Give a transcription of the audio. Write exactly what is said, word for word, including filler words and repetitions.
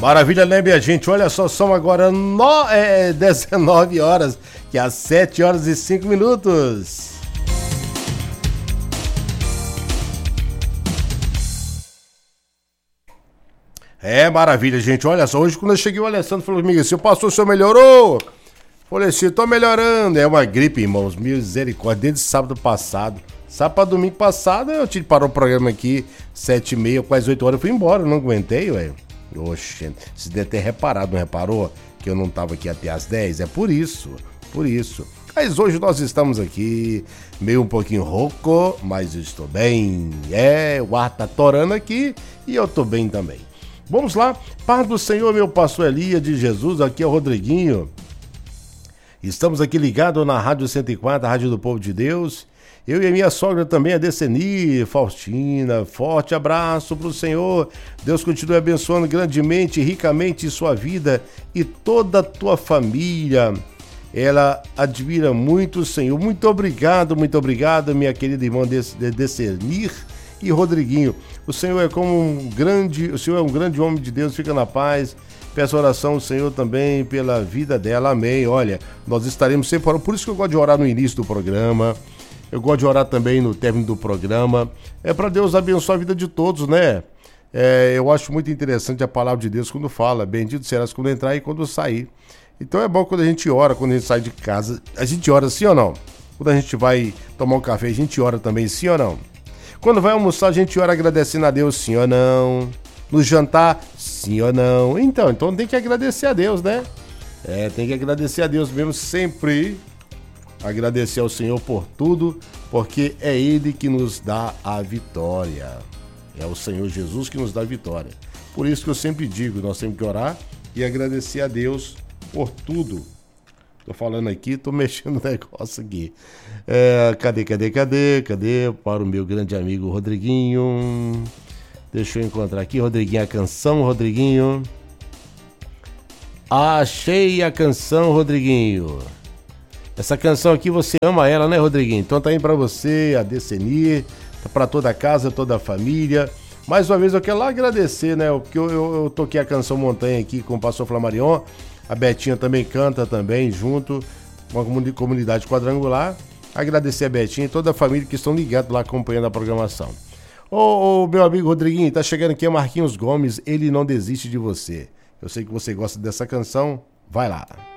Maravilha, né, minha gente? Olha só, são agora no, é, dezenove horas, que é às sete horas e cinco minutos. É, maravilha, gente. Olha só, hoje quando eu cheguei, o Alessandro falou comigo assim: o pastor, o senhor melhorou? Falei assim: tô melhorando. É uma gripe, irmãos, misericórdia, desde sábado passado. Sábado pra domingo passado, eu tive que parar o programa aqui, sete e meia, quase oito horas, eu fui embora, eu não aguentei, ué. Oxe, você deve ter reparado, não reparou? Que eu não tava aqui até às dez? É por isso, por isso. Mas hoje nós estamos aqui, meio um pouquinho rouco, mas eu estou bem. É, o ar tá torando aqui e eu tô bem também. Vamos lá, paz do Senhor, meu pastor Elia de Jesus, aqui é o Rodriguinho. Estamos aqui ligados na Rádio cento e quatro, a Rádio do Povo de Deus. Eu e a minha sogra também, a Deceni, Faustina, forte abraço pro Senhor. Deus continue abençoando grandemente, ricamente sua vida e toda a tua família. Ela admira muito o Senhor. Muito obrigado, muito obrigado, minha querida irmã Deceni e Rodriguinho. O Senhor é como um grande, o Senhor é um grande homem de Deus, fica na paz. Peço oração ao Senhor também pela vida dela, amém. Olha, nós estaremos sempre orando, por isso que eu gosto de orar no início do programa. Eu gosto de orar também no término do programa. É para Deus abençoar a vida de todos, né? É, eu acho muito interessante a palavra de Deus quando fala: bendito serás quando entrar e quando sair. Então é bom quando a gente ora, quando a gente sai de casa. A gente ora sim ou não? Quando a gente vai tomar um café, a gente ora também sim ou não? Quando vai almoçar, a gente ora agradecendo a Deus sim ou não? No jantar, sim ou não? Então, então tem que agradecer a Deus, né? É, tem que agradecer a Deus mesmo sempre. Agradecer ao Senhor por tudo, porque é Ele que nos dá a vitória. É o Senhor Jesus que nos dá a vitória. Por isso que eu sempre digo, nós temos que orar e agradecer a Deus por tudo. Tô falando aqui, tô mexendo no negócio aqui. É, cadê, cadê, cadê, cadê? Para o meu grande amigo Rodriguinho. Deixa eu encontrar aqui, Rodriguinho, a canção, Rodriguinho. Achei a canção, Rodriguinho. Essa canção aqui, você ama ela, né, Rodriguinho? Então tá aí pra você, a Deceni, tá pra toda a casa, toda a família. Mais uma vez eu quero lá agradecer, né, porque eu, eu, eu toquei a canção Montanha aqui com o pastor Flamarion, a Betinha também canta também, junto com a comunidade quadrangular. Agradecer a Betinha e toda a família que estão ligados lá acompanhando a programação. Ô, ô, meu amigo Rodriguinho, tá chegando aqui, é Marquinhos Gomes, Ele Não Desiste de Você. Eu sei que você gosta dessa canção, vai lá.